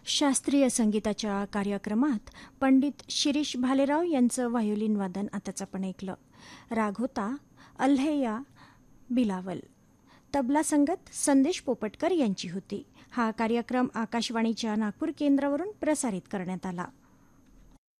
शास्त्रीय संगीताच्या कार्यक्रमात पंडित शिरीष भालेराव यांचं व्हायोलिन वादन आताच आपण ऐकलं. राग होता अल्हैया बिलावल. तबला संगत संदेश पोपटकर यांची होती. हा कार्यक्रम आकाशवाणीच्या नागपूर केंद्रावरून प्रसारित करण्यात आला.